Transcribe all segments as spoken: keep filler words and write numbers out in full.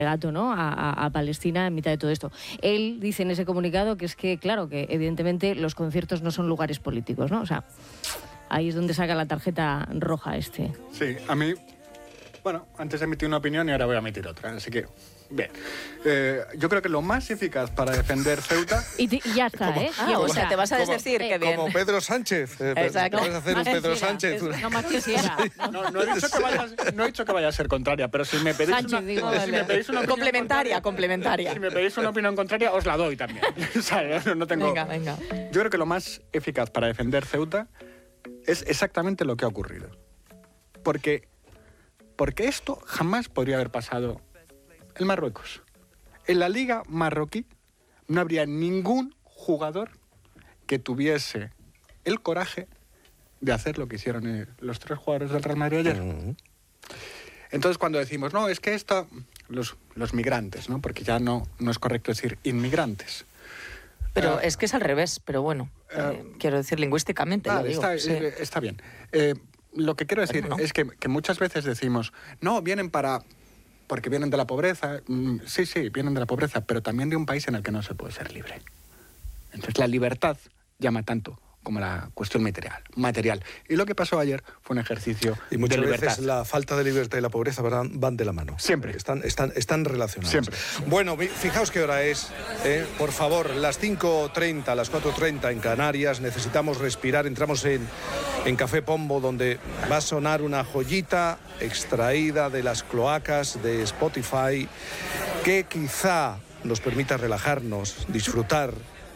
gato, ¿no? A, a, a Palestina en mitad de todo esto. Él dice en ese comunicado que es que, claro, que evidentemente los conciertos no son lugares políticos, ¿no? O sea, ahí es donde saca la tarjeta roja este. Sí, a mí, bueno, antes emití una opinión y ahora voy a emitir otra, así que, bien. Eh, yo creo que lo más eficaz para defender Ceuta... Y, te, y ya está, como, ¿eh? Ah, o sea, te vas a desdecir, eh, qué bien. Como Pedro Sánchez. Eh, Exacto. Puedes hacer un Pedro Sánchez. Es, no más quisiera. ¿no? No, no, he dicho que vaya, no he dicho que vaya a ser contraria, pero si me pedís Sánchez, una, digo, si vale. me pedís una opinión Complementaria, complementaria. Si me pedís una opinión contraria, os la doy también. O sea, no, no tengo... Venga, venga. Yo creo que lo más eficaz para defender Ceuta es exactamente lo que ha ocurrido. Porque, porque esto jamás podría haber pasado en Marruecos. En la liga marroquí no habría ningún jugador que tuviese el coraje de hacer lo que hicieron eh, los tres jugadores del Real Madrid ayer. Uh-huh. Entonces, cuando decimos, no, es que esto... Los, los migrantes, ¿no? Porque ya no, no es correcto decir inmigrantes. Pero uh, es que es al revés, pero bueno, uh, eh, quiero decir lingüísticamente. Vale, lo digo, está, sí. eh, está bien. Eh, lo que quiero decir no. es que, que muchas veces decimos, no, vienen para... porque vienen de la pobreza. Sí, sí, vienen de la pobreza, pero también de un país en el que no se puede ser libre. Entonces la libertad llama tanto como la cuestión material. material. Y lo que pasó ayer fue un ejercicio y muchas de libertad. veces la falta de libertad y la pobreza van, van de la mano. Siempre. Están, están, están relacionadas. Siempre. Bueno, fijaos qué hora es. Eh, por favor, las cinco treinta, las cuatro treinta en Canarias. Necesitamos respirar. Entramos en, en Café Pombo, donde va a sonar una joyita extraída de las cloacas de Spotify que quizá nos permita relajarnos, disfrutar,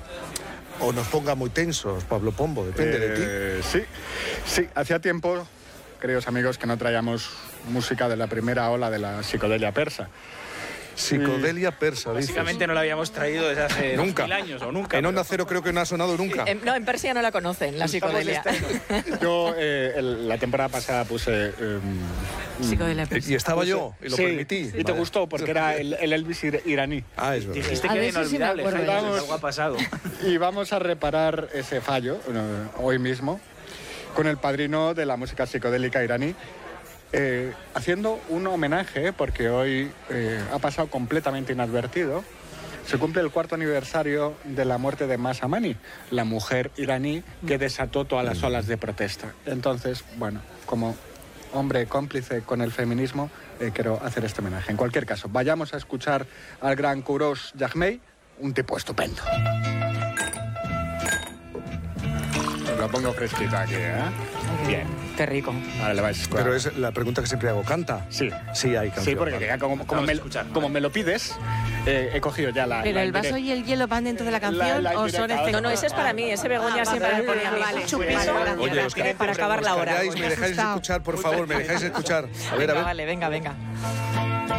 o nos ponga muy tensos, Pablo Pombo, depende eh, de ti. Sí, sí, hacía tiempo, queridos amigos, que no traíamos música de la primera ola de la psicodelia persa. Psicodelia persa, dices. Básicamente no la habíamos traído desde hace nunca. mil años o nunca. En Onda Cero creo que no ha sonado nunca. En, no, en Persia no la conocen, la psicodelia. Yo eh, el, la temporada pasada puse... Eh, psicodelia persa. Y estaba puse, yo, y lo sí, permití. Y vale. Te gustó, porque era el, el Elvis iraní. Ah, es verdad. Dijiste que era inolvidable, sí Jaime, vamos, algo ha pasado. Y vamos a reparar ese fallo, bueno, hoy mismo, con el padrino de la música psicodélica iraní, Eh, haciendo un homenaje, porque hoy eh, ha pasado completamente inadvertido. Se cumple el cuarto aniversario de la muerte de Mahsa Amini, la mujer iraní que desató todas las olas de protesta. Entonces, bueno, como hombre cómplice con el feminismo, eh, quiero hacer este homenaje. En cualquier caso, vayamos a escuchar al gran Kourosh Jahmei, un tipo estupendo. Lo pongo fresquito aquí, ¿eh? Bien. Qué rico. Ahora le vais a escuchar. Pero es la pregunta que siempre hago. ¿Canta? Sí. Sí, hay canción. Sí, porque ya como, como, me, como me lo pides, eh, he cogido ya la... ¿Pero la el vaso y el hielo van dentro de la canción La- la o son indirecta. efectos? No, no, ese es para mí, ese Begoña Ah, siempre vale, me pone a mí vale, un chupito vale. Oye, os para acabar la hora. calláis, me dejáis escuchar, por favor, me dejáis escuchar. A ver, a Venga, ver. vale, venga, venga.